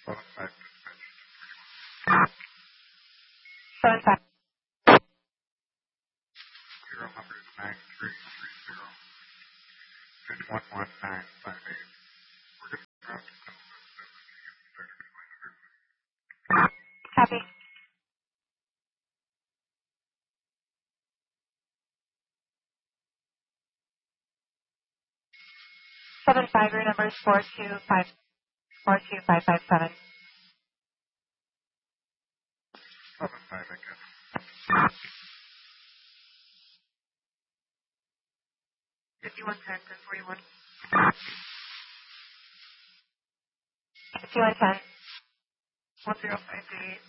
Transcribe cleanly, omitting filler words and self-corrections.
75. Copy. 75, your number is 42557. 5110, 41. 5110. 1058.